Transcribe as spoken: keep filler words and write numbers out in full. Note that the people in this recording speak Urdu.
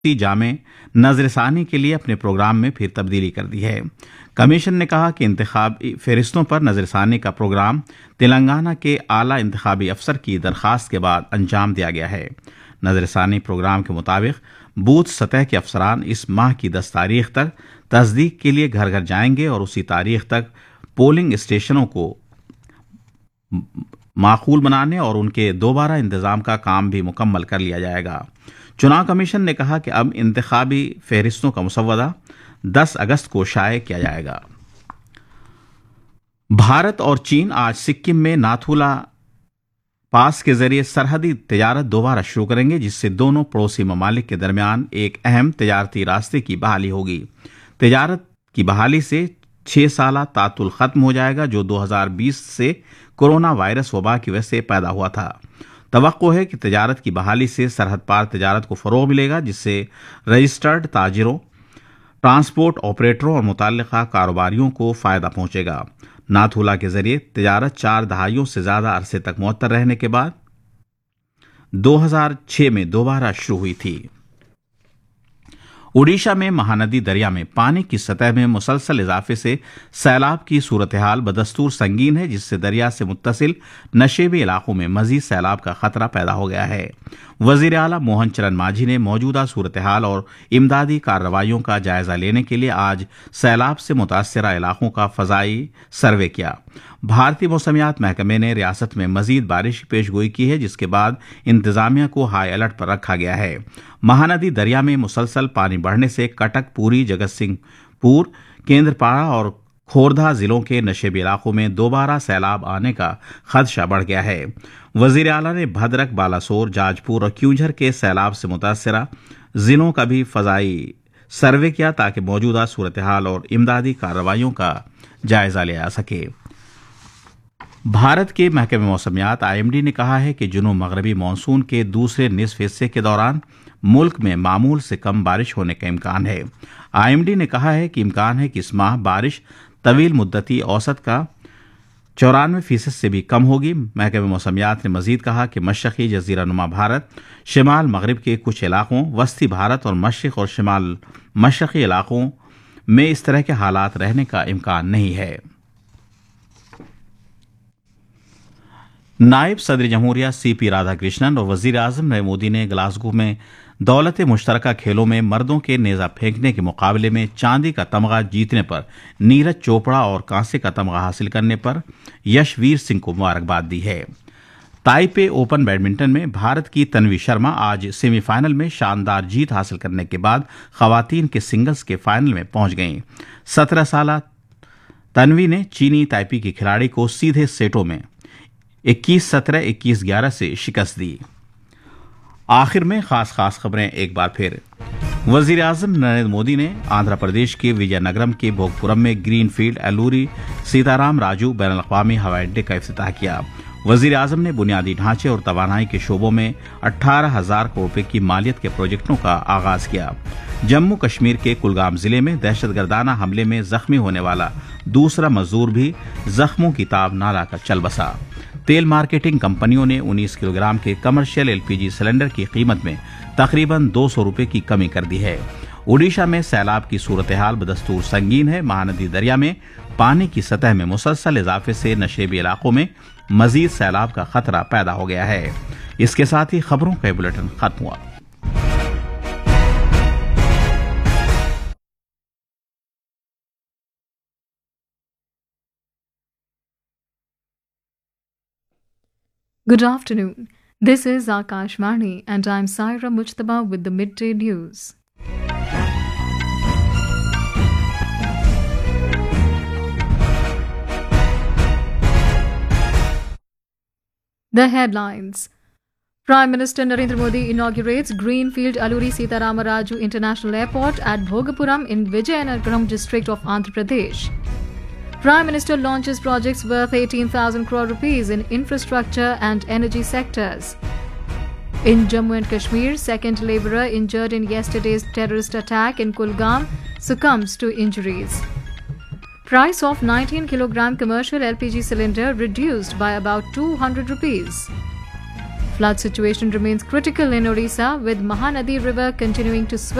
جامع نظر ثانی کے لیے اپنے پروگرام میں پھر تبدیلی کر دی ہے۔ کمیشن نے کہا کہ انتخابی فہرستوں پر نظر ثانی کا پروگرام تلنگانہ کے اعلی انتخابی افسر کی درخواست کے بعد انجام دیا گیا ہے۔ نظر ثانی پروگرام کے مطابق بوتھ سطح کے افسران اس ماہ کی دس تاریخ تک تصدیق کے لیے گھر گھر جائیں گے اور اسی تاریخ تک پولنگ اسٹیشنوں کو معقول بنانے اور ان کے دوبارہ انتظام کا کام بھی مکمل کر لیا جائے گا۔ چناؤ کمیشن نے کہا کہ اب انتخابی فہرستوں کا مسودہ دس اگست کو شائع کیا جائے گا۔ بھارت اور چین آج سکم میں ناتھولا پاس کے ذریعے سرحدی تجارت دوبارہ شروع کریں گے، جس سے دونوں پڑوسی ممالک کے درمیان ایک اہم تجارتی راستے کی بحالی ہوگی۔ تجارت کی بحالی سے چھ سالہ تعطل ختم ہو جائے گا جو دو ہزار بیس سے کورونا وائرس وبا کی وجہ سے پیدا ہوا تھا۔ توقع ہے کہ تجارت کی بحالی سے سرحد پار تجارت کو فروغ ملے گا، جس سے رجسٹرڈ تاجروں، ٹرانسپورٹ آپریٹروں اور متعلقہ کاروباریوں کو فائدہ پہنچے گا۔ ناتھولا کے ذریعے تجارت چار دہائیوں سے زیادہ عرصے تک معطل رہنے کے بعد دو ہزار چھ میں دوبارہ شروع ہوئی تھی۔ اڈیشہ میں مہاندی دریا میں پانی کی سطح میں مسلسل اضافے سے سیلاب کی صورتحال بدستور سنگین ہے، جس سے دریا سے متصل نشیبی علاقوں میں مزید سیلاب کا خطرہ پیدا ہو گیا ہے۔ وزیر اعلیٰ موہن چرن مانجھی نے موجودہ صورتحال اور امدادی کارروائیوں کا جائزہ لینے کے لیے آج سیلاب سے متاثرہ علاقوں کا فضائی سروے کیا۔ بھارتی موسمیات محکمے نے ریاست میں مزید بارش کی پیش گوئی کی ہے، جس کے بعد انتظامیہ کو ہائی الرٹ پر رکھا گیا ہے۔ مہاندی دریا میں مسلسل پانی بڑھنے سے کٹک، پوری، جگت سنگھ پور، کیندرپاڑا اور کھوردھا ضلعوں کے نشیبی علاقوں میں دوبارہ سیلاب آنے کا خدشہ بڑھ گیا ہے۔ وزیر اعلیٰ نے بھدرک، بالاسور، جاج پور اور کیونجھر کے سیلاب سے متاثرہ ضلعوں کا بھی فضائی سروے کیا تاکہ موجودہ صورتحال اور امدادی کارروائیوں کا جائزہ لیا جا سکے۔ بھارت کے محکمہ موسمیات آئی ایم ڈی نے کہا ہے کہ جنوب مغربی مانسون کے دوسرے نصف حصے کے دوران ملک میں معمول سے کم بارش ہونے کا امکان ہے۔ آئی ایم ڈی نے کہا ہے کہ امکان ہے کہ اس ماہ بارش طویل مدتی اوسط کا چورانوے فیصد سے بھی کم ہوگی۔ محکمہ موسمیات نے مزید کہا کہ مشرقی جزیرہ نما بھارت، شمال مغرب کے کچھ علاقوں، وسطی بھارت اور مشرق اور شمال مشرقی علاقوں میں اس طرح کے حالات رہنے کا امکان نہیں ہے۔ نائب صدر جمہوریہ سی پی رادھا کرشنن اور وزیر اعظم نریندر مودی نے گلاسگو میں دولت مشترکہ کھیلوں میں مردوں کے نیزہ پھینکنے کے مقابلے میں چاندی کا تمغہ جیتنے پر نیرج چوپڑا اور کانسے کا تمغہ حاصل کرنے پر یش ویر سنگھ کو مبارکباد دی ہے۔ تائپے اوپن بیڈمنٹن میں بھارت کی تنوی شرما آج سیمی فائنل میں شاندار جیت حاصل کرنے کے بعد خواتین کے سنگلز کے فائنل میں پہنچ گئیں۔ سترہ سالہ تنوی نے چینی تائپی کی کھلاڑی کو سیدھے سیٹوں میں اکیس سترہ، اکیس گیارہ سے شکست دی۔ آخر میں خاص خاص خبریں ایک بار پھر۔ وزیر اعظم نریندر مودی نے آندھرا پردیش کے وجے نگرم کے بھوگپورم میں گرین فیلڈ ایلوری سیتارام راجو بین الاقوامی ہوائی اڈے کا افتتاح کیا۔ وزیر اعظم نے بنیادی ڈھانچے اور توانائی کے شعبوں میں اٹھارہ ہزار کروڑ روپے کی مالیت کے پروجیکٹوں کا آغاز کیا۔ جموں کشمیر کے کلگام ضلع میں دہشت گردانہ حملے میں زخمی ہونے والا دوسرا مزدور بھی زخموں کی تاب نہ لا کر چل بسا۔ تیل مارکیٹنگ کمپنیوں نے انیس کلو گرام کے commercial L P G cylinder کی قیمت میں تقریباً دو سو روپے کی کمی کر دی ہے۔ اڈیشہ میں سیلاب کی صورتحال بدستور سنگین ہے۔ مہاندی دریا میں پانی کی سطح میں مسلسل اضافے سے نشیبی علاقوں میں مزید سیلاب کا خطرہ پیدا ہو گیا ہے۔ اس کے ساتھ ہی خبروں کا بلیٹن ختم ہوا۔ Good afternoon. This is Akashvani and I'm Saira Mujtaba with the midday news. The headlines. Prime Minister Narendra Modi inaugurates Greenfield Alluri Sita Rama Raju International Airport at Bhogapuram in Vijayanagaram district of Andhra Pradesh. Prime Minister launches projects worth eighteen thousand crore rupees in infrastructure and energy sectors. In Jammu and Kashmir, second labourer injured in yesterday's terrorist attack in Kulgam succumbs to injuries. Price of nineteen kilogram commercial L P G cylinder reduced by about two hundred rupees. Flood situation remains critical in Odisha, with Mahanadi River continuing to swell.